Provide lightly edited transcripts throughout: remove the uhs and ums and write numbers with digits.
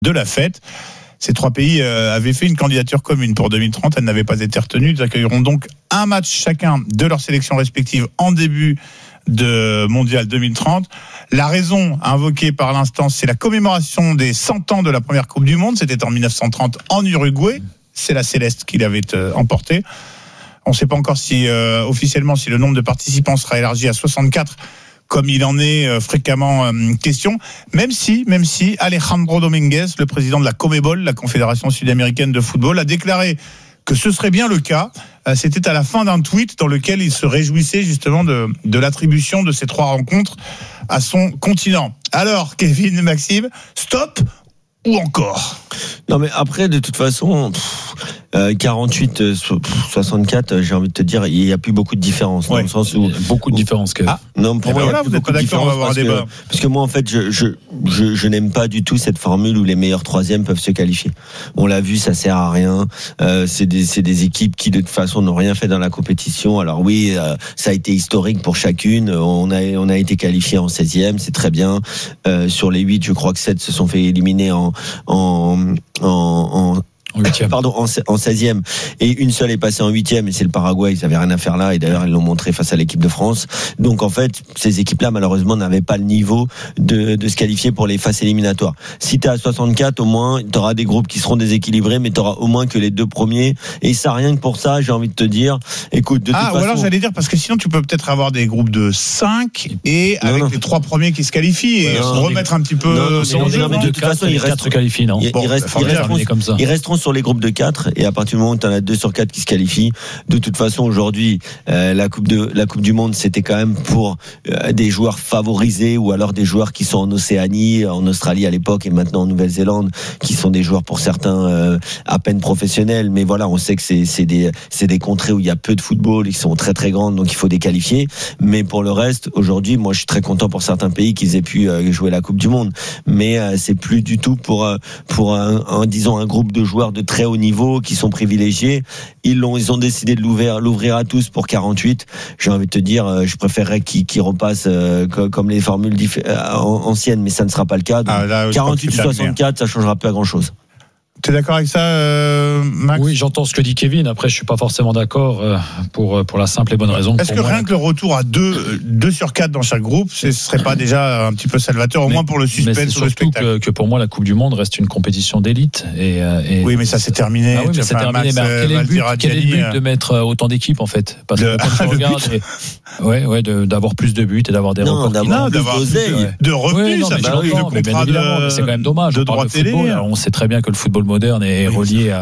de la fête. Ces 3 pays avaient fait une candidature commune pour 2030. Elle n'avait pas été retenue. Ils accueilleront donc un match chacun de leurs sélections respectives en début de Mondial 2030. La raison invoquée par l'instant, c'est la commémoration des 100 ans de la première Coupe du Monde. C'était en 1930 en Uruguay. C'est la Céleste qui l'avait emporté. On ne sait pas encore si officiellement si le nombre de participants sera élargi à 64, comme il en est fréquemment question. Même si Alejandro Dominguez, le président de la Conmebol, la Confédération sud-américaine de football, a déclaré que ce serait bien le cas. C'était à la fin d'un tweet dans lequel il se réjouissait justement de l'attribution de ces 3 rencontres à son continent. Alors, Kevin, Maxime, stop ou encore ? Non mais après de toute façon 48 64 j'ai envie de te dire il n'y a plus beaucoup de différence dans le sens où beaucoup de différence non pour moi voilà, vous n'êtes pas d'accord, on va avoir un débat parce que moi en fait je n'aime pas du tout cette formule où les meilleurs troisièmes peuvent se qualifier. On l'a vu, ça sert à rien. C'est des équipes qui de toute façon n'ont rien fait dans la compétition. Alors oui, ça a été historique pour chacune. On a été qualifié en 16e, c'est très bien. Sur les 8, je crois que 7 se sont fait éliminer en 16e et une seule est passée en 8e et c'est le Paraguay. Ils avaient rien à faire là et d'ailleurs ils l'ont montré face à l'équipe de France. Donc en fait ces équipes-là malheureusement n'avaient pas le niveau de se qualifier pour les phases éliminatoires. Si t'es à 64 au moins t'auras des groupes qui seront déséquilibrés mais t'auras au moins que les 2 premiers et ça rien que pour ça j'ai envie de te dire écoute de toute façon. Ou alors j'allais dire parce que sinon tu peux peut-être avoir des groupes de 5 et avec les 3 premiers qui se qualifient et remettre un petit peu de toute façon ils restent qualifient non. Ils resteront sur les groupes de 4 et à partir du moment où tu en as 2 sur 4 qui se qualifient, de toute façon aujourd'hui la coupe du monde c'était quand même pour des joueurs favorisés ou alors des joueurs qui sont en Océanie, en Australie à l'époque et maintenant en Nouvelle-Zélande qui sont des joueurs pour certains à peine professionnels mais voilà on sait que c'est des contrées où il y a peu de football, ils sont très très grandes donc il faut des qualifiés mais pour le reste aujourd'hui moi je suis très content pour certains pays qu'ils aient pu jouer la coupe du monde mais c'est plus du tout pour disons un groupe de joueurs de très haut niveau qui sont privilégiés. Ils ont décidé de l'ouvrir à tous pour 48. J'ai envie de te dire, je préférerais qu'ils repassent comme les formules anciennes, mais ça ne sera pas le cas. Donc, 48 ou 64, ça changera pas grand chose. T'es d'accord avec ça, Max ? Oui, j'entends ce que dit Kevin. Après, je suis pas forcément d'accord pour la simple et bonne raison. Est-ce que rien que le retour à 2 sur 4 dans chaque groupe, ce serait pas déjà un petit peu salvateur, au moins pour le suspense ou le spectacle ? Que pour moi, la Coupe du Monde reste une compétition d'élite. Oui, mais ça c'est terminé. Ah oui, mais c'est terminé. Mais quel est le but de mettre autant d'équipes en fait ? Parce que quand tu regardes, d'avoir plus de buts et d'avoir des records. De revenus, ça change le contrat mais c'est quand même dommage. De droit télé. On sait très bien que le football moderne est relié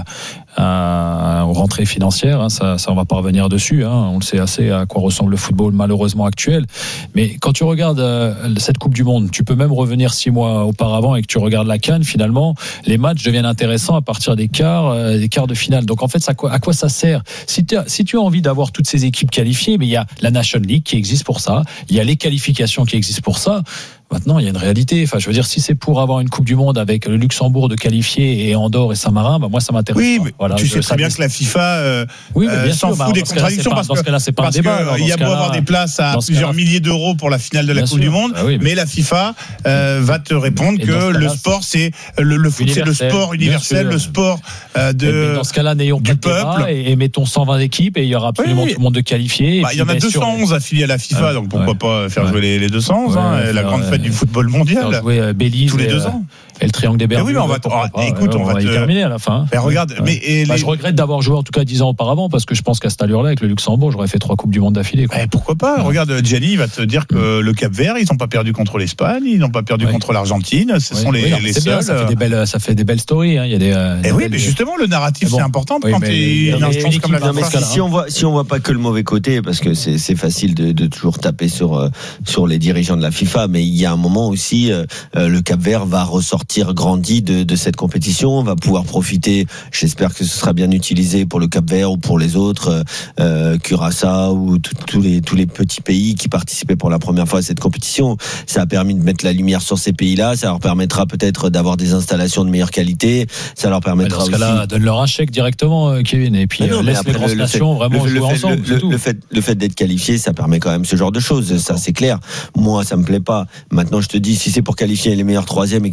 aux rentrées financières. Ça, on va pas revenir dessus. On le sait assez à quoi ressemble le football malheureusement actuel. Mais quand tu regardes cette Coupe du Monde, tu peux même revenir 6 mois auparavant et que tu regardes la CAN. Finalement, les matchs deviennent intéressants à partir des quarts de finale. Donc en fait, à quoi ça sert ? Si tu as envie d'avoir toutes ces équipes qualifiées, mais il y a la Nation League qui existe pour ça. Il y a les qualifications qui existent pour ça. Maintenant, il y a une réalité. Enfin, je veux dire, si c'est pour avoir une Coupe du Monde avec le Luxembourg de qualifié et Andorre et Saint-Marin, moi, ça m'intéresse. Oui, mais voilà, tu sais très bien que la FIFA s'en fout des contradictions parce qu'il y a beau avoir des places à plusieurs milliers d'euros pour la finale de la Coupe du Monde, mais la FIFA va te répondre que le sport, c'est le foot, c'est le sport universel, le sport dans ce cas-là, n'ayons pas de peuple et mettons 120 équipes et il y aura absolument tout le monde de qualifié. Il y en a 211 affiliés à la FIFA, donc pourquoi pas faire jouer les 211 La grande fête du football mondial Belize tous les 2 ans et le triangle des Bermudes. Oui, mais on va y terminer à la fin. Mais regarde, je regrette d'avoir joué en tout cas 10 ans auparavant parce que je pense qu'à cette allure-là avec le Luxembourg, j'aurais fait 3 coupes du monde d'affilée. Pourquoi pas ? Regarde, Gianni va te dire que le Cap-Vert, ils n'ont pas perdu contre l'Espagne, ils n'ont pas perdu contre l'Argentine. Ce sont les seuls. Ça fait des belles stories. Il y a des. Oui, mais justement, le narratif c'est important quand tu une instance comme la France. Si on voit pas que le mauvais côté, parce que c'est facile de toujours taper sur les dirigeants de la FIFA, mais il y a un moment aussi, le Cap-Vert va ressortir grandi de cette compétition, va pouvoir profiter. J'espère que ce sera bien utilisé pour le Cap-Vert ou pour les autres, Curaçao ou tous les petits pays qui participaient pour la première fois à cette compétition. Ça a permis de mettre la lumière sur ces pays-là. Ça leur permettra peut-être d'avoir des installations de meilleure qualité. Ça leur permettra aussi. Dans ce cas-là, donne-leur un chèque directement, Kevin, et puis laisse les grosses nations vraiment jouer ensemble. Le fait d'être qualifié, ça permet quand même ce genre de choses. Ça, c'est clair. Moi, ça me plaît pas. Maintenant, je te dis, si c'est pour qualifier les meilleurs troisièmes et qu'ils soient tous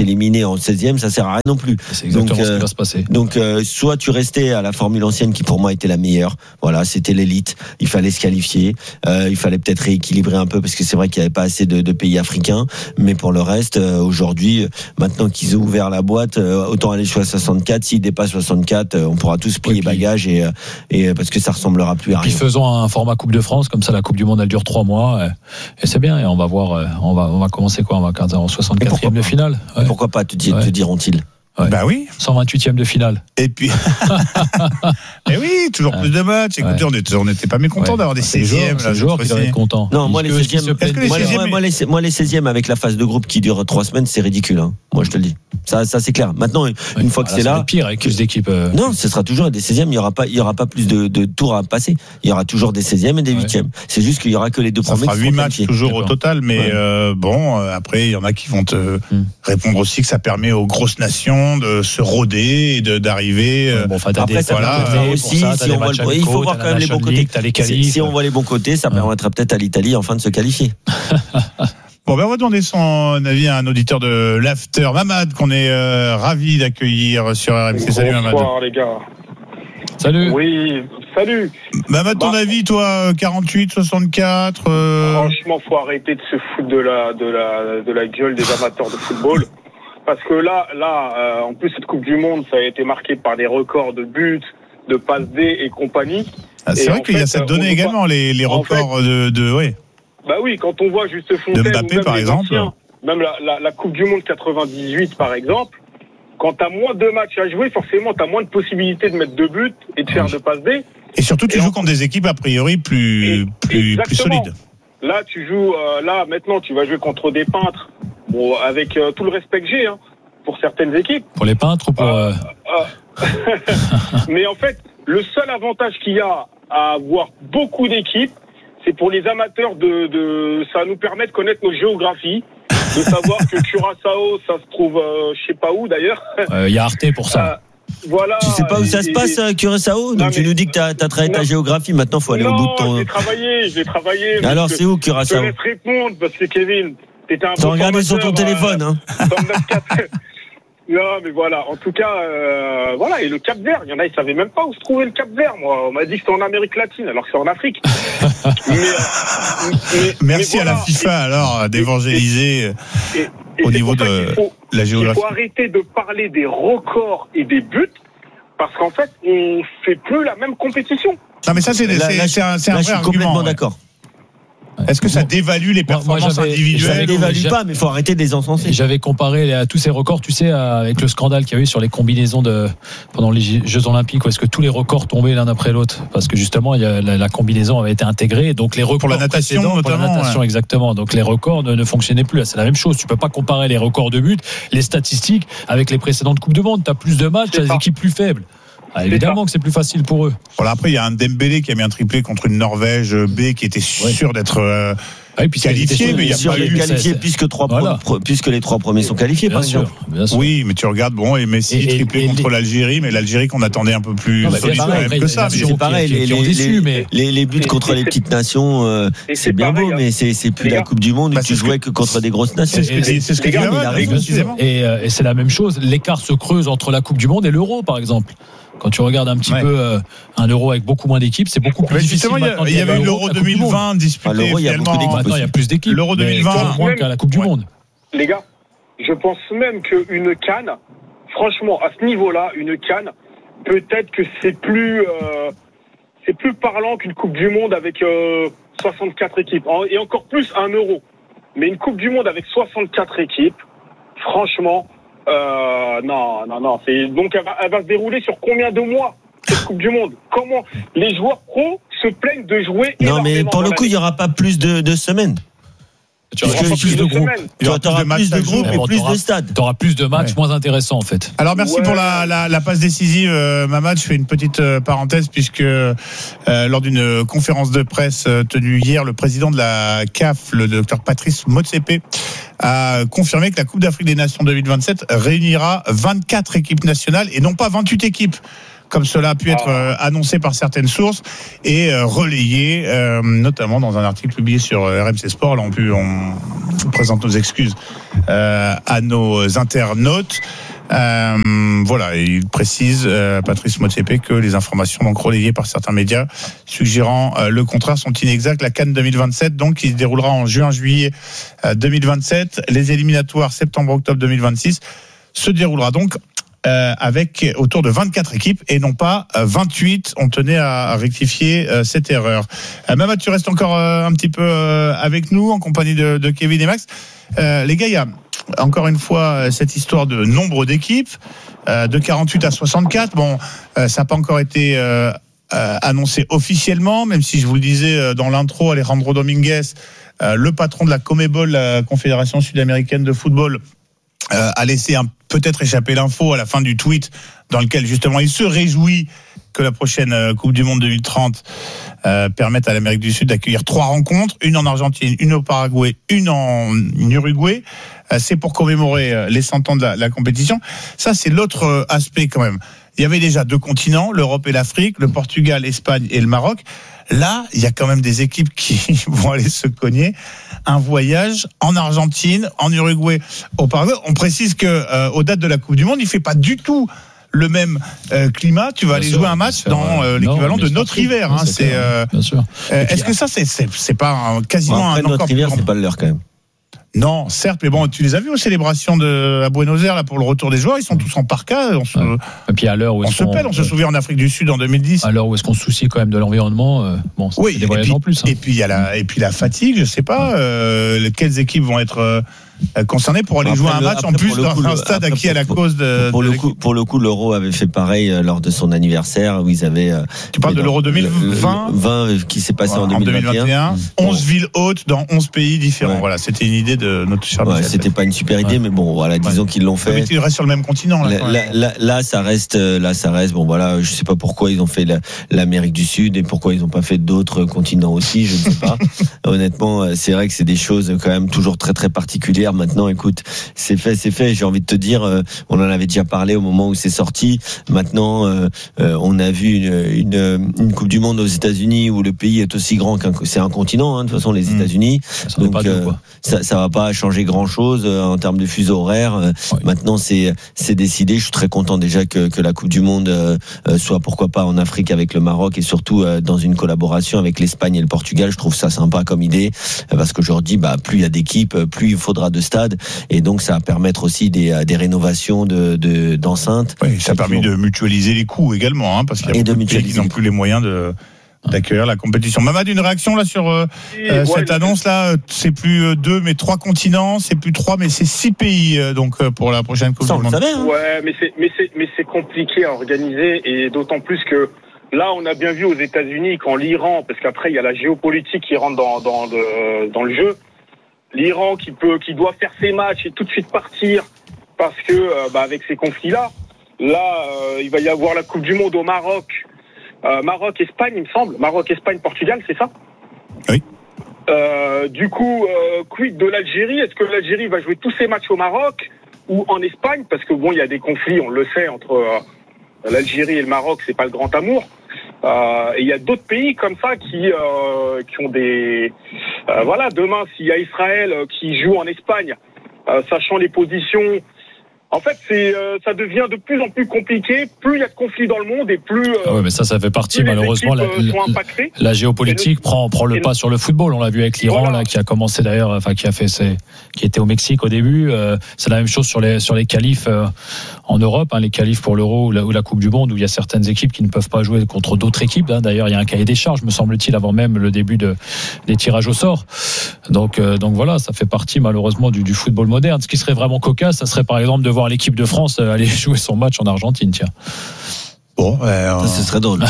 s'éliminer en 16e, ça sert à rien non plus. C'est exactement ce qui va se passer. Donc, soit tu restais à la formule ancienne qui pour moi était la meilleure. Voilà, c'était l'élite. Il fallait se qualifier. Il fallait peut-être rééquilibrer un peu parce que c'est vrai qu'il n'y avait pas assez de pays africains. Mais pour le reste, aujourd'hui, maintenant qu'ils ont ouvert la boîte, autant aller jusqu'à 64. S'ils dépassent 64, on pourra tous plier bagages et parce que ça ressemblera plus à rien. Puis faisons un format Coupe de France, comme ça la Coupe du Monde elle dure 3 mois et c'est bien. Et on va voir, on va commencer quoi? On va en 64e de finale. Ouais. Pourquoi pas, te diront-ils? Ouais. Bah oui. 128e de finale. Et puis. Et oui, toujours plus de matchs. Écoutez, on n'était pas mécontents d'avoir des 16e. C'est le joueur qui devrait être content. Non, moi, les 16e, moi, les 16e avec la phase de groupe qui dure 3 semaines, c'est ridicule, hein. Moi, je te le dis. Ça, c'est clair. Maintenant, une fois que c'est là. C'est pire avec plus d'équipes. Non, ce sera toujours des 16e. Il y aura pas plus de tours à passer. Il y aura toujours des 16e et des 8e. C'est juste qu'il y aura que les deux premiers. Ça fera 8 matchs toujours au total, mais bon, après, il y en a qui vont te répondre aussi que ça permet aux grosses nations de se rôder et d'arriver. Après, ça permettra aussi, si on voit il faut voir quand même les bons côtés. Si on voit les bons côtés, ça permettra peut-être à l'Italie enfin de se qualifier. Bon, ben on va demander son avis à un auditeur de l'After, Mamad, qu'on est ravi d'accueillir sur RMC. Salut Mamad. Bonsoir les gars. Salut. Oui, salut. Mamad, ton avis, toi, 48, 64 Franchement, faut arrêter de se foutre de la gueule des amateurs de football. Parce que là, en plus, cette Coupe du Monde, ça a été marqué par des records de buts, de passes D et compagnie. C'est vrai qu'il y a cette donnée également, les records ouais. Bah oui, quand on voit Juste Fontaine, de Mbappé, par exemple. Anciens, même la Coupe du Monde 98, par exemple, quand t'as moins de matchs à jouer, forcément, t'as moins de possibilités de mettre 2 buts et de faire 2 passes D. Et surtout, tu joues contre des équipes, a priori, plus solides. Là, tu joues, maintenant, tu vas jouer contre des peintres. Bon, avec tout le respect que j'ai, hein, pour certaines équipes. Pour les peintres ou pour... Mais en fait, le seul avantage qu'il y a à avoir beaucoup d'équipes, c'est pour les amateurs ça nous permet de connaître nos géographies, de savoir que Curaçao, ça se trouve, je sais pas où d'ailleurs. Il y a Arte pour ça. Voilà. Tu sais pas où ça se passe, Curaçao? Donc tu nous dis que t'as travaillé ta géographie, maintenant faut aller au bout de ton... je l'ai travaillé. Alors c'est où Curaçao? Je te laisse répondre parce que Kevin, t'étais un peu... T'as regardé sur ton téléphone, hein? Non, mais voilà. En tout cas, voilà. Et le Cap-Vert, il y en a, ils savaient même pas où se trouvait le Cap-Vert. Moi, on m'a dit que c'était en Amérique latine, alors que c'est en Afrique. Merci à la FIFA, alors, d'évangéliser au niveau de la géographie. Il faut arrêter de parler des records et des buts, parce qu'en fait, on fait plus la même compétition. Non, mais ça, c'est un vrai argument. Je suis complètement d'accord. Est-ce que ça dévalue les performances individuelles? Ça ne dévalue pas, mais il faut arrêter de les encenser. J'avais comparé à tous ces records, tu sais, avec le scandale qu'il y a eu sur les combinaisons pendant les Jeux Olympiques, où est-ce que tous les records tombaient l'un après l'autre? Parce que justement, la combinaison avait été intégrée, donc les records pour la natation, notamment, pour la natation, exactement. Donc les records ne fonctionnaient plus. C'est la même chose. Tu peux pas comparer les records de buts, les statistiques avec les précédentes Coupes du Monde. Tu as plus de matchs, tu as des équipes plus faibles. Évidemment que c'est plus facile pour eux. Voilà, après, il y a un Dembélé qui a mis un triplé contre une Norvège B qui était sûr d'être qualifié, mais il n'y a pas eu qualifié puisque les 3 premiers sont qualifiés, par exemple. Oui, mais tu regardes, et Messi triplé contre l'Algérie, mais l'Algérie qu'on attendait un peu plus solide que ça. C'est pareil, les buts contre les petites nations, c'est bien beau, mais c'est plus la Coupe du Monde où tu jouais que contre des grosses nations. C'est ce que et c'est la même chose. L'écart se creuse entre la Coupe du Monde et l'Euro, par exemple. Quand tu regardes un petit peu un Euro avec beaucoup moins d'équipes, c'est beaucoup plus difficile. Il y avait eu l'Euro 2020 disputé. Maintenant, il y a plus d'équipes. L'Euro 2020, moins qu'à la Coupe du Monde. Les gars, je pense même qu'une CAN, franchement, à ce niveau-là, une CAN, peut-être que c'est plus parlant qu'une Coupe du Monde avec 64 équipes. Et encore plus un Euro. Mais une Coupe du Monde avec 64 équipes, franchement... non. Donc elle va se dérouler sur combien de mois, cette Coupe du Monde? Comment les joueurs pros se plaignent de jouer? Non, mais pour le coup, il n'y aura pas plus de semaines. Tu auras plus de groupes. Tu auras plus de groupes et plus de stades. Tu auras plus de matchs moins intéressants, en fait. Alors, merci pour la passe décisive, Mamad. Je fais une petite parenthèse, puisque lors d'une conférence de presse tenue hier, le président de la CAF, le docteur Patrice Motsepe, a confirmé que la Coupe d'Afrique des Nations 2027 réunira 24 équipes nationales et non pas 28 équipes, comme cela a pu être annoncé par certaines sources et relayé, notamment dans un article publié sur RMC Sport. Là, on présente nos excuses à nos internautes. Voilà, et il précise, Patrice Motsepe, que les informations donc relayées par certains médias suggérant le contraire sont inexactes. La CAN 2027, donc, qui se déroulera en juin-juillet 2027. Les éliminatoires septembre-octobre 2026 se déroulera donc avec autour de 24 équipes et non pas 28. On tenait à rectifier cette erreur. Mamad, tu restes encore un petit peu avec nous en compagnie de Kevin et Max. Les gars, il y a encore une fois cette histoire de nombre d'équipes, de 48 à 64. Bon, ça n'a pas encore été annoncé officiellement, même si je vous le disais dans l'intro, Alejandro Dominguez, le patron de la CONMEBOL, la Confédération sud-américaine de football, a laissé peut-être échapper l'info à la fin du tweet dans lequel justement il se réjouit que la prochaine Coupe du Monde 2030 permette à l'Amérique du Sud d'accueillir 3 rencontres, une en Argentine, une au Paraguay, une en Uruguay. C'est pour commémorer les 100 ans de la compétition. Ça, c'est l'autre aspect quand même. Il y avait déjà 2 continents, l'Europe et l'Afrique, le Portugal, l'Espagne et le Maroc. Là, il y a quand même des équipes qui vont aller se cogner un voyage en Argentine, en Uruguay, au Paraguay. On précise que aux dates de la Coupe du Monde, il fait pas du tout le même climat. Tu vas aller jouer un match dans l'équivalent de notre hiver. Hein, c'est bien sûr. Est-ce que ça, c'est pas quasiment après, un encore notre hiver, c'est pas l'heure quand même. Non, certes, mais bon, tu les as vus aux célébrations à Buenos Aires là pour le retour des joueurs, ils sont tous en parka. Et puis à l'heure où on se souvient en Afrique du Sud en 2010. À l'heure où est-ce qu'on se soucie quand même de l'environnement, bon, c'est des voyages en plus. Hein. Et puis il y a la fatigue, je sais pas, quelles équipes vont être concerné pour aller jouer un match en plus dans un stade acquis à la cause de. Pour le coup, l'Euro avait fait pareil lors de son anniversaire où ils avaient. Tu parles de l'Euro 2020 qui s'est passé en 2021. 11 villes hautes dans 11 pays différents. Ouais. Voilà, c'était une idée de notre cher. Ouais, c'était pas une super idée, mais bon, voilà, disons qu'ils l'ont fait. Mais tu restes sur le même continent. Là, ça reste. Bon, voilà, je sais pas pourquoi ils ont fait l'Amérique du Sud et pourquoi ils ont pas fait d'autres continents aussi. Je ne sais pas. Honnêtement, c'est vrai que c'est des choses quand même toujours très très particulières. Maintenant, écoute, c'est fait. J'ai envie de te dire, on en avait déjà parlé au moment où c'est sorti. Maintenant, on a vu une Coupe du Monde aux États-Unis où le pays est aussi grand c'est un continent, hein, de toute façon, les États-Unis. Donc, ça va pas changer grand-chose en termes de fuseau horaire. Oui. Maintenant, c'est décidé. Je suis très content déjà que la Coupe du Monde soit pourquoi pas en Afrique avec le Maroc et surtout dans une collaboration avec l'Espagne et le Portugal. Je trouve ça sympa comme idée parce qu'aujourd'hui, plus il y a d'équipes, plus il faudra de stades et donc ça va permettre aussi des rénovations d'enceintes. Oui, ça a permis de mutualiser les coûts également, hein, parce qu'il y a beaucoup de pays qui n'ont plus les moyens d'accueillir la compétition. Mamad, une réaction là sur cette annonce là, c'est plus 2 mais 3 continents, c'est plus 3 mais c'est 6 pays donc pour la prochaine Coupe du Monde. Ouais, mais c'est compliqué à organiser et d'autant plus que là on a bien vu aux États-Unis quand l'Iran, parce qu'après il y a la géopolitique qui rentre dans le jeu, l'Iran qui doit faire ses matchs et tout de suite partir parce que avec ces conflits là, il va y avoir la Coupe du Monde au Maroc. Maroc-Espagne, il me semble. Maroc-Espagne-Portugal, c'est ça ? Oui. Du coup, quid de l'Algérie ? Est-ce que l'Algérie va jouer tous ses matchs au Maroc ou en Espagne ? Parce que bon, il y a des conflits, on le sait, entre l'Algérie et le Maroc, c'est pas le grand amour. Et il y a d'autres pays comme ça qui ont des... voilà, demain, s'il y a Israël qui joue en Espagne, sachant les positions... En fait, ça devient de plus en plus compliqué. Plus il y a de conflits dans le monde et plus. Oui, mais ça fait partie malheureusement. La géopolitique prend le pas sur le football. On l'a vu avec l'Iran, là, qui a commencé d'ailleurs, qui était au Mexique au début. C'est la même chose sur les qualifs en Europe, hein, les qualifs pour l'Euro ou la Coupe du Monde, où il y a certaines équipes qui ne peuvent pas jouer contre d'autres équipes. Hein. D'ailleurs, il y a un cahier des charges, me semble-t-il, avant même le début des tirages au sort. Donc voilà, ça fait partie malheureusement du football moderne. Ce qui serait vraiment cocasse, ça serait par exemple de voir l'équipe de France aller jouer son match en Argentine, tiens. Bon, ça, ce serait drôle.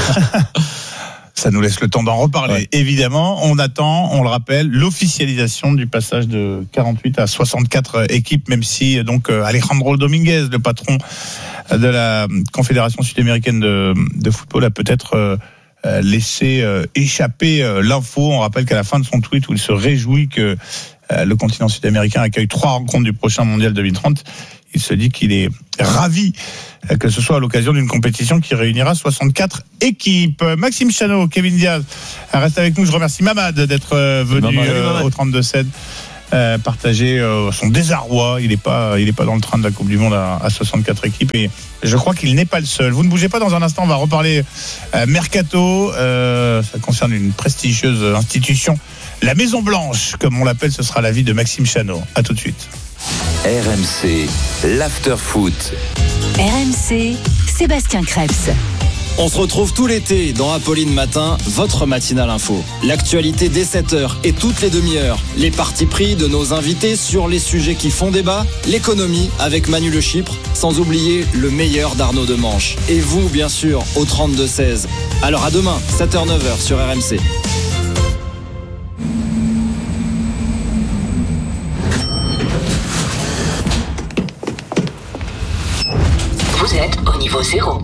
Ça nous laisse le temps d'en reparler. Ouais. Évidemment, on attend, on le rappelle, l'officialisation du passage de 48 à 64 équipes, même si donc Alejandro Dominguez, le patron de la Confédération sud-américaine de football, a peut-être laissé échapper l'info. On rappelle qu'à la fin de son tweet où il se réjouit que le continent sud-américain accueille 3 rencontres du prochain mondial 2030, il se dit qu'il est ravi que ce soit à l'occasion d'une compétition qui réunira 64 équipes. Maxime Chanot, Kevin Diaz, reste avec nous. Je remercie Mamad d'être venu au 32-7. Partager son désarroi. Il est pas dans le train de la Coupe du Monde à 64 équipes et je crois qu'il n'est pas le seul. Vous ne bougez pas, dans un instant, on va reparler Mercato. Ça concerne une prestigieuse institution, la Maison Blanche, comme on l'appelle. Ce sera l'avis de Maxime Chanot. À tout de suite. RMC, l'after-foot. RMC, Sébastien Krebs. On se retrouve tout l'été dans Apolline Matin, votre matinale info. L'actualité dès 7h et toutes les demi-heures. Les partis pris de nos invités sur les sujets qui font débat. L'économie avec Manu Le Chypre, sans oublier le meilleur d'Arnaud Demanche. Et vous, bien sûr, au 32-16. Alors à demain, 7h-9h sur RMC. Vous êtes au niveau 0.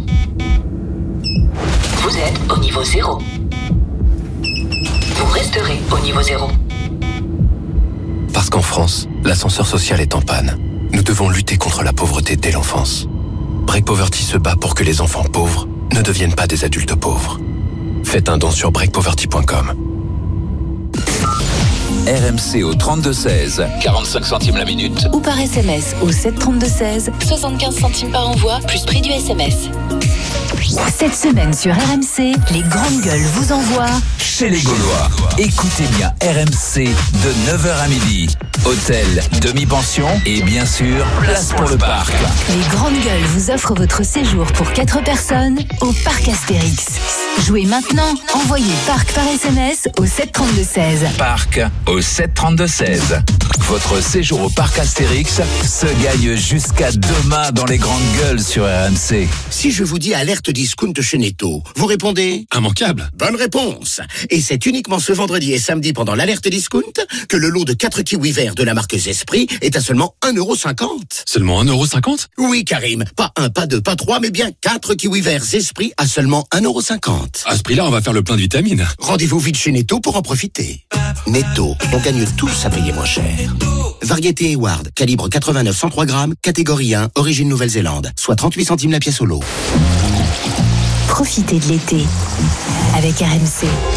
Vous êtes au niveau 0. Vous resterez au niveau 0. Parce qu'en France, l'ascenseur social est en panne. Nous devons lutter contre la pauvreté dès l'enfance. Break Poverty se bat pour que les enfants pauvres ne deviennent pas des adultes pauvres. Faites un don sur breakpoverty.com. RMC au 32-16, 45 centimes la minute. Ou par SMS au 732-16, 75 centimes par envoi, plus prix du SMS. Cette semaine sur RMC, les grandes gueules vous envoient chez les Gaulois. Écoutez bien RMC de 9h à midi. Hôtel, demi-pension et bien sûr, place pour le parc. Les grandes gueules vous offrent votre séjour pour 4 personnes au parc Astérix. Jouez maintenant, envoyez parc par SMS au 732-16. Parc au 732-16. Votre séjour au parc Astérix se gagne jusqu'à demain dans les grandes gueules sur RMC. Si je vous dis alerte discount chez Netto, vous répondez immanquable. Bonne réponse. Et c'est uniquement ce vendredi et samedi pendant l'alerte discount que le lot de 4 kiwis verts de la marque Zespri est à seulement 1,50€. Seulement 1,50€? Oui, Karim. Pas 1, pas 2, pas 3, mais bien 4 kiwis verts Zespri à seulement 1,50€. À ce prix-là, on va faire le plein de vitamines. Rendez-vous vite chez Netto pour en profiter. Netto, on gagne tous à payer moins cher. Variété Hayward, calibre 89-103 grammes, catégorie 1, origine Nouvelle-Zélande, soit 38 centimes la pièce au lot. Profitez de l'été avec RMC.